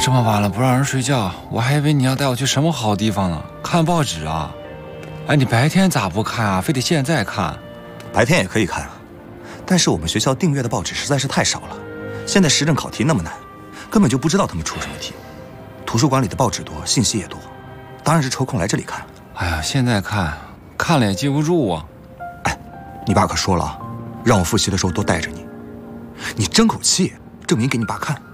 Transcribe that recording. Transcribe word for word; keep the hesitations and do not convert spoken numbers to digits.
这么晚了不让人睡觉，我还以为你要带我去什么好地方呢？看报纸啊？哎，你白天咋不看啊？非得现在看？ 白天也可以看啊，但是我们学校订阅的报纸实在是太少了。现在时政考题那么难，根本就不知道他们出什么题。图书馆里的报纸多，信息也多，当然是抽空来这里看。 哎呀，现在看，看了也记不住啊。 哎，你爸可说了，让我复习的时候多带着你。你争口气，证明给你爸看。